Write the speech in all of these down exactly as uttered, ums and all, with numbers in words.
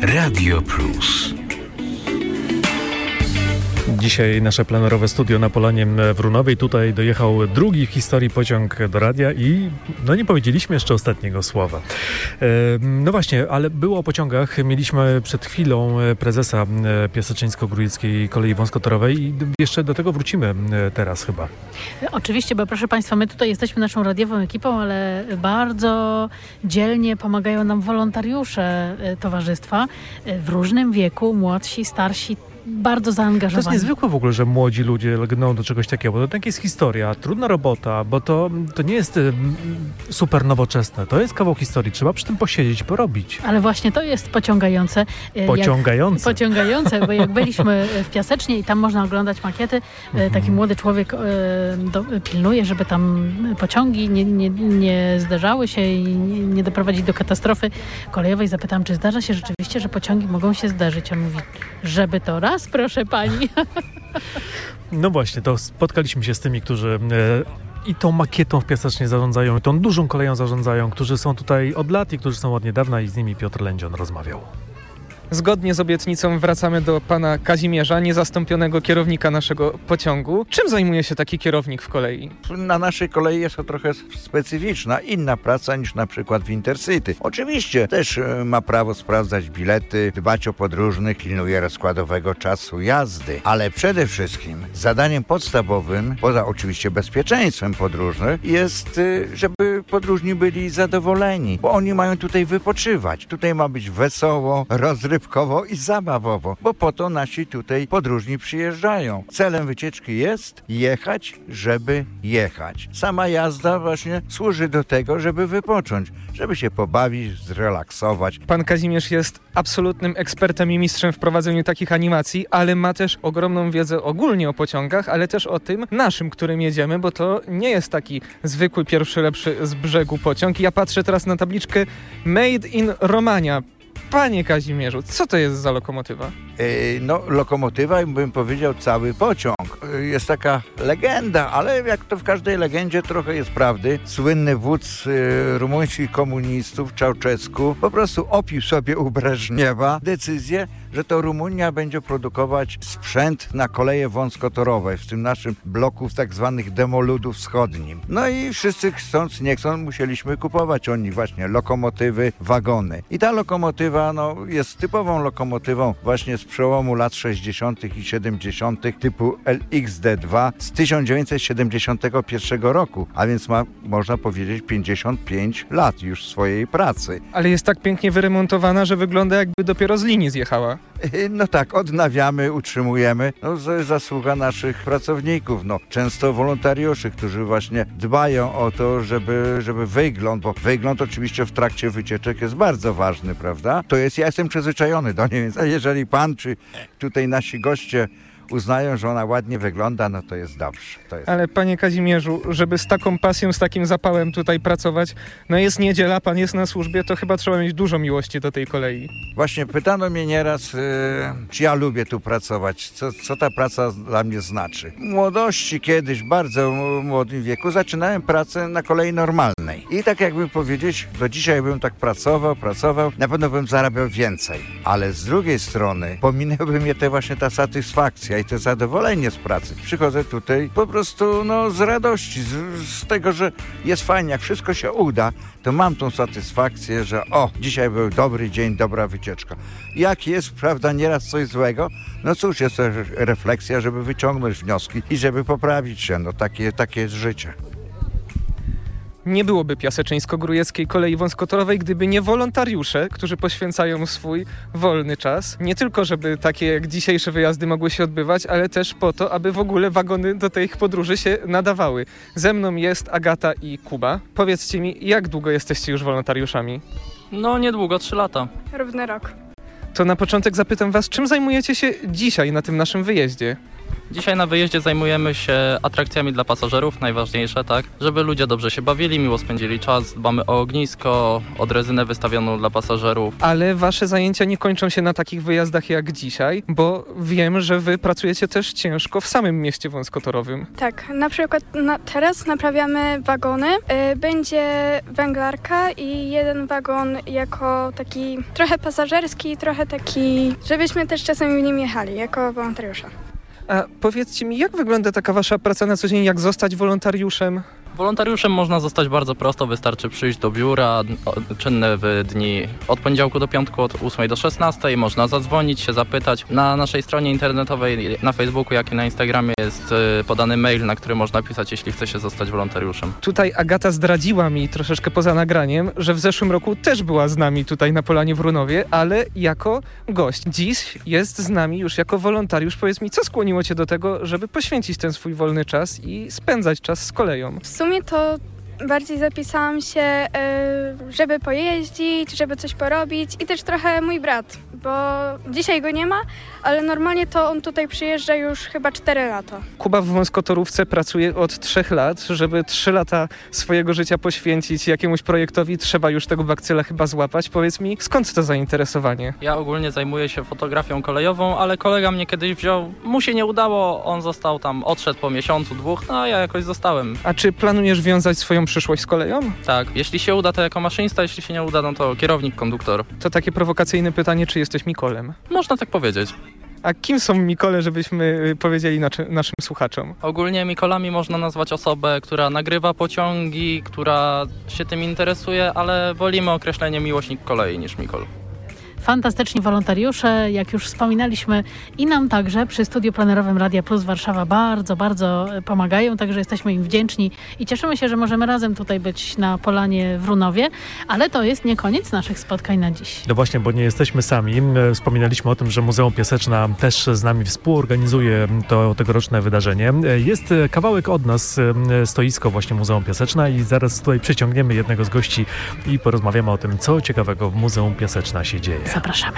Radio Plus. Dzisiaj nasze plenerowe studio na Polanie w Runowej. Tutaj dojechał drugi w historii pociąg do radia i no nie powiedzieliśmy jeszcze ostatniego słowa. E, no właśnie, ale było o pociągach. Mieliśmy przed chwilą prezesa Piaseczyńsko-Grójeckiej Kolei Wąskotorowej i jeszcze do tego wrócimy teraz chyba. Oczywiście, bo proszę Państwa, my tutaj jesteśmy naszą radiową ekipą, ale bardzo dzielnie pomagają nam wolontariusze towarzystwa w różnym wieku, młodsi, starsi, bardzo zaangażowani. To jest niezwykłe w ogóle, że młodzi ludzie lgną do czegoś takiego, bo to tak jest historia, trudna robota, bo to, to nie jest um, super nowoczesne, to jest kawał historii, trzeba przy tym posiedzieć, porobić. Ale właśnie to jest pociągające. Pociągające. Jak, pociągające, bo jak byliśmy w Piasecznie i tam można oglądać makiety, mhm. taki młody człowiek e, do, pilnuje, żeby tam pociągi nie, nie, nie zderzały się i nie, nie doprowadzić do katastrofy kolejowej. Zapytałam, czy zdarza się rzeczywiście, że pociągi mogą się zderzyć. On mówi, żeby to raz, proszę pani. No właśnie, to spotkaliśmy się z tymi, którzy e, i tą makietą w Piasecznie zarządzają, i tą dużą koleją zarządzają, którzy są tutaj od lat i którzy są od niedawna i z nimi Piotr Lędzion rozmawiał. Zgodnie z obietnicą wracamy do pana Kazimierza, niezastąpionego kierownika naszego pociągu. Czym zajmuje się taki kierownik w kolei? Na naszej kolei jest to trochę specyficzna, inna praca niż na przykład w Intercity. Oczywiście też ma prawo sprawdzać bilety, dbać o podróżnych, pilnuje rozkładowego czasu jazdy, ale przede wszystkim zadaniem podstawowym, poza oczywiście bezpieczeństwem podróżnych, jest, żeby podróżni byli zadowoleni, bo oni mają tutaj wypoczywać. Tutaj ma być wesoło, rozrywkowo i zabawowo, bo po to nasi tutaj podróżni przyjeżdżają. Celem wycieczki jest jechać, żeby jechać. Sama jazda właśnie służy do tego, żeby wypocząć, żeby się pobawić, zrelaksować. Pan Kazimierz jest absolutnym ekspertem i mistrzem w prowadzeniu takich animacji, ale ma też ogromną wiedzę ogólnie o pociągach, ale też o tym naszym, którym jedziemy, bo to nie jest taki zwykły, pierwszy, lepszy z brzegu pociąg. Ja patrzę teraz na tabliczkę Made in Romania. Panie Kazimierzu, co to jest za lokomotywa? Yy, no, lokomotywa, bym powiedział, cały pociąg. Yy, jest taka legenda, ale jak to w każdej legendzie trochę jest prawdy. Słynny wódz yy, rumuńskich komunistów, Ceausescu, po prostu opił sobie u Breżniewa decyzję, że to Rumunia będzie produkować sprzęt na koleje wąskotorowe, w tym naszym bloku tak zwanych demoludów wschodnim. No i wszyscy chcąc, nie chcąc, musieliśmy kupować oni właśnie lokomotywy, wagony. I ta lokomotywa no, jest typową lokomotywą właśnie z przełomu lat sześćdziesiątych i siedemdziesiątych typu L X D dwa z tysiąc dziewięćset siedemdziesiątego pierwszego roku, a więc ma, można powiedzieć, pięćdziesiąt pięć lat już swojej pracy. Ale jest tak pięknie wyremontowana, że wygląda, jakby dopiero z linii zjechała. No tak, odnawiamy, utrzymujemy. No, to jest zasługa naszych pracowników, no, często wolontariuszy, którzy właśnie dbają o to, żeby, żeby wygląd, bo wygląd oczywiście w trakcie wycieczek jest bardzo ważny, prawda? To jest, ja jestem przyzwyczajony do niej, więc jeżeli pan czy tutaj nasi goście uznają, że ona ładnie wygląda, no to jest dobrze. To jest... Ale panie Kazimierzu, żeby z taką pasją, z takim zapałem tutaj pracować, no jest niedziela, pan jest na służbie, to chyba trzeba mieć dużo miłości do tej kolei. Właśnie pytano mnie nieraz, yy, czy ja lubię tu pracować, co, co ta praca dla mnie znaczy. W młodości kiedyś, bardzo młodym wieku, zaczynałem pracę na kolei normalnej. I tak jakbym powiedzieć, do dzisiaj bym tak pracował, pracował, na pewno bym zarabiał więcej. Ale z drugiej strony pominęłaby mnie te właśnie ta satysfakcja i to zadowolenie z pracy. Przychodzę tutaj po prostu no, z radości, z, z tego, że jest fajnie, jak wszystko się uda, to mam tą satysfakcję, że o, dzisiaj był dobry dzień, dobra wycieczka. Jak jest, prawda, nieraz coś złego, no cóż, jest to refleksja, żeby wyciągnąć wnioski i żeby poprawić się, no takie, takie jest życie. Nie byłoby Piaseczyńsko-Grójeckiej Kolei Wąskotorowej, gdyby nie wolontariusze, którzy poświęcają swój wolny czas. Nie tylko, żeby takie jak dzisiejsze wyjazdy mogły się odbywać, ale też po to, aby w ogóle wagony do tych podróży się nadawały. Ze mną jest Agata i Kuba. Powiedzcie mi, jak długo jesteście już wolontariuszami? No niedługo, trzy lata. Równy rok. To na początek zapytam was, czym zajmujecie się dzisiaj na tym naszym wyjeździe? Dzisiaj na wyjeździe zajmujemy się atrakcjami dla pasażerów, najważniejsze, tak? Żeby ludzie dobrze się bawili, miło spędzili czas, dbamy o ognisko, o drezynę wystawioną dla pasażerów. Ale wasze zajęcia nie kończą się na takich wyjazdach jak dzisiaj, bo wiem, że wy pracujecie też ciężko w samym mieście wąskotorowym. Tak, na przykład na, teraz naprawiamy wagony. Y, będzie węglarka i jeden wagon jako taki trochę pasażerski, trochę taki, żebyśmy też czasem w nim jechali, jako wolontariusze. A powiedzcie mi, jak wygląda taka wasza praca na co dzień, jak zostać wolontariuszem? Wolontariuszem można zostać bardzo prosto, wystarczy przyjść do biura, czynne w dni od poniedziałku do piątku, od ósmej do szesnastej, można zadzwonić, się zapytać. Na naszej stronie internetowej, na Facebooku, jak i na Instagramie jest podany mail, na który można pisać, jeśli chce się zostać wolontariuszem. Tutaj Agata zdradziła mi troszeczkę poza nagraniem, że w zeszłym roku też była z nami tutaj na Polanie w Runowie, ale jako gość. Dziś jest z nami już jako wolontariusz. Powiedz mi, co skłoniło cię do tego, żeby poświęcić ten swój wolny czas i spędzać czas z koleją? W sumie to bardziej zapisałam się, żeby pojeździć, żeby coś porobić i też trochę mój brat, bo dzisiaj go nie ma, ale normalnie to on tutaj przyjeżdża już chyba cztery lata. Kuba w wąskotorówce pracuje od trzech lat. Żeby trzy lata swojego życia poświęcić jakiemuś projektowi, trzeba już tego bakcyla chyba złapać. Powiedz mi, skąd to zainteresowanie? Ja ogólnie zajmuję się fotografią kolejową, ale kolega mnie kiedyś wziął, mu się nie udało, on został tam, odszedł po miesiącu, dwóch, no a ja jakoś zostałem. A czy planujesz wiązać swoją przyszłość z koleją? Tak, jeśli się uda, to jako maszynista, jeśli się nie uda, no to kierownik, konduktor. To takie prowokacyjne pytanie, czy jesteś Mikolem? Można tak powiedzieć. A kim są Mikole, żebyśmy powiedzieli naczy, naszym słuchaczom? Ogólnie Mikolami można nazwać osobę, która nagrywa pociągi, która się tym interesuje, ale wolimy określenie miłośnik kolei niż Mikol. Fantastyczni wolontariusze, jak już wspominaliśmy, i nam także przy Studiu Plenerowym Radia Plus Warszawa bardzo, bardzo pomagają, także jesteśmy im wdzięczni i cieszymy się, że możemy razem tutaj być na Polanie w Runowie, ale to jest nie koniec naszych spotkań na dziś. No właśnie, bo nie jesteśmy sami. Wspominaliśmy o tym, że Muzeum Piaseczna też z nami współorganizuje to tegoroczne wydarzenie. Jest kawałek od nas stoisko właśnie Muzeum Piaseczna i zaraz tutaj przyciągniemy jednego z gości i porozmawiamy o tym, co ciekawego w Muzeum Piaseczna się dzieje. Zapraszamy.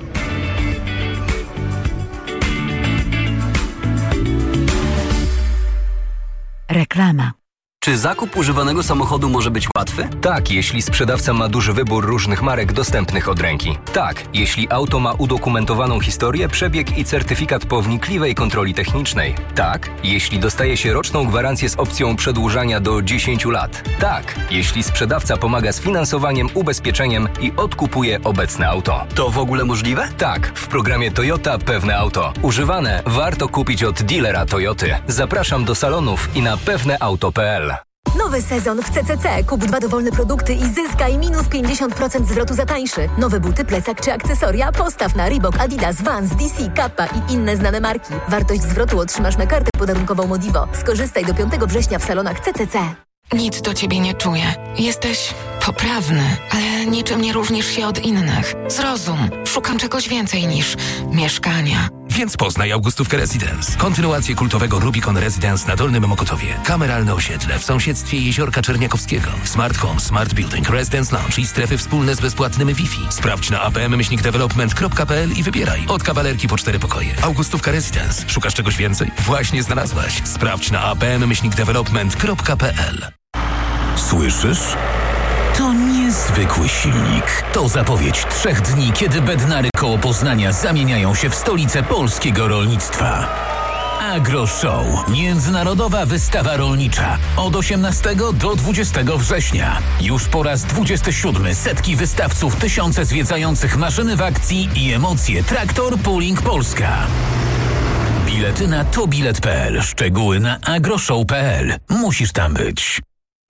Reklama. Czy zakup używanego samochodu może być łatwy? Tak, jeśli sprzedawca ma duży wybór różnych marek dostępnych od ręki. Tak, jeśli auto ma udokumentowaną historię, przebieg i certyfikat po wnikliwej kontroli technicznej. Tak, jeśli dostaje się roczną gwarancję z opcją przedłużania do dziesięciu lat. Tak, jeśli sprzedawca pomaga z finansowaniem, ubezpieczeniem i odkupuje obecne auto. To w ogóle możliwe? Tak, w programie Toyota Pewne Auto. Używane warto kupić od dealera Toyoty. Zapraszam do salonów i na pewneauto kropka p l. Nowy sezon w C C C. Kup dwa dowolne produkty i zyskaj minus pięćdziesiąt procent zwrotu za tańszy. Nowe buty, plecak czy akcesoria postaw na Reebok, Adidas, Vans, D C, Kappa i inne znane marki. Wartość zwrotu otrzymasz na kartę podarunkową Modivo. Skorzystaj do piątego września w salonach C C C. Nic do ciebie nie czuję. Jesteś poprawny, ale niczym nie różnisz się od innych. Zrozum, szukam czegoś więcej niż mieszkania. Więc poznaj Augustówkę Residence. Kontynuację kultowego Rubicon Residence na Dolnym Mokotowie. Kameralne osiedle w sąsiedztwie Jeziorka Czerniakowskiego. Smart Home, Smart Building, Residence Lounge i strefy wspólne z bezpłatnym Wi-Fi. Sprawdź na a p m myślnik development kropka p l i wybieraj. Od kawalerki po cztery pokoje. Augustówka Residence. Szukasz czegoś więcej? Właśnie znalazłaś. Sprawdź na a p m myślnik development kropka p l. Słyszysz? To niezwykły silnik. To zapowiedź trzech dni, kiedy Bednary koło Poznania zamieniają się w stolicę polskiego rolnictwa. AgroShow. Międzynarodowa wystawa rolnicza. Od osiemnastego do dwudziestego września. Już po raz dwudziesty siódmy setki wystawców, tysiące zwiedzających maszyny w akcji i emocje. Traktor Pooling Polska. Bilety na tobilet kropka p l. Szczegóły na agroshow kropka p l. Musisz tam być.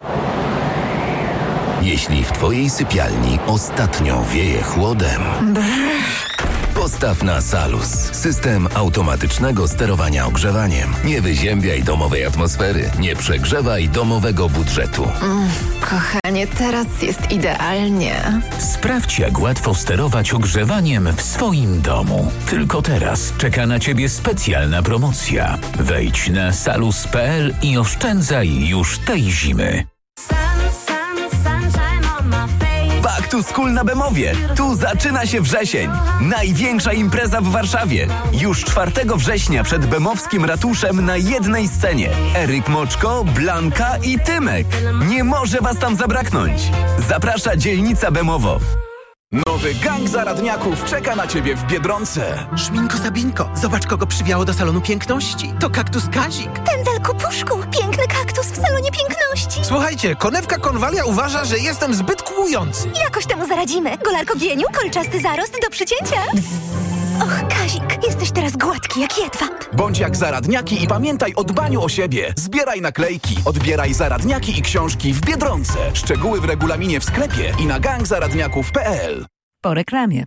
Jeśli w twojej sypialni ostatnio wieje chłodem, postaw na Salus. System automatycznego sterowania ogrzewaniem. Nie wyziębiaj domowej atmosfery. Nie przegrzewaj domowego budżetu. Mm, kochanie, teraz jest idealnie. Sprawdź, jak łatwo sterować ogrzewaniem w swoim domu. Tylko teraz czeka na ciebie specjalna promocja. Wejdź na salus kropka p l i oszczędzaj już tej zimy. Bak Cactus Cool na Bemowie. Tu zaczyna się wrzesień. Największa impreza w Warszawie. Już czwartego września przed bemowskim ratuszem na jednej scenie. Eryk Moczko, Blanka i Tymek. Nie może was tam zabraknąć. Zaprasza dzielnica Bemowo. Nowy gang zaradniaków czeka na ciebie w Biedronce. Szminko Sabinko, zobacz kogo przywiało do salonu piękności. To kaktus Kazik. Pędzelku Puszku, piękny kaktus w salonie piękności. Słuchajcie, konewka Konwalia uważa, że jestem zbyt kłujący. Jakoś temu zaradzimy. Golarko Gieniu, kolczasty zarost do przycięcia. Och, Kazik, jesteś teraz gładki jak jedwab. Bądź jak zaradniaki i pamiętaj o dbaniu o siebie. Zbieraj naklejki, odbieraj zaradniaki i książki w Biedronce. Szczegóły w regulaminie w sklepie i na gang zaradniaków kropka p l. Po reklamie.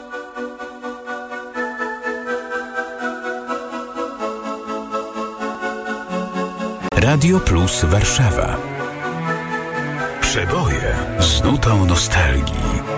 Radio Plus Warszawa. Przeboje z nutą nostalgii.